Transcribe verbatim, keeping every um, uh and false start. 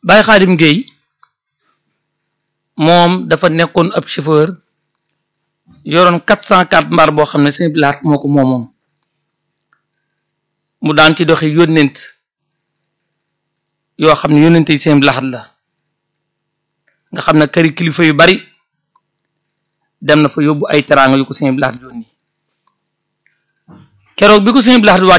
Baye Khadim Gueye moom dafa nekkoon ab chauffeur yoroon quatre cent quatre mbaar boo xam ne sëñ Abdou Lahad moo ko moomoon mu daan ci doxi yónnent yoo xam ne yónnent yi sëñ Abdou Lahad la nga xam ne këri kilifa yu bari dem na fa yóbbu ay teraanga yu ko sëñ Abdou Lahad yónni keroog bi ko sëñ Abdou Lahad